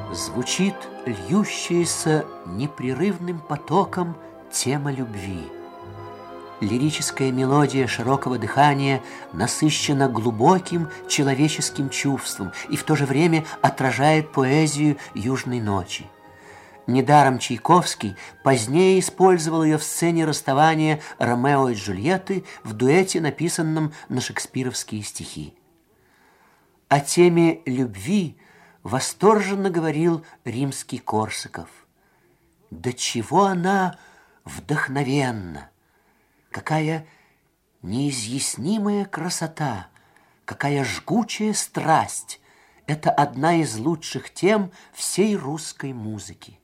Звучит льющаяся непрерывным потоком тема любви. Лирическая мелодия широкого дыхания насыщена глубоким человеческим чувством и в то же время отражает поэзию южной ночи. Недаром Чайковский позднее использовал ее в сцене расставания Ромео и Джульетты в дуэте, написанном на шекспировские стихи. О теме любви восторженно говорил римский Корсаков. До чего она вдохновенна! Какая неизъяснимая красота! Какая жгучая страсть! Это одна из лучших тем всей русской музыки.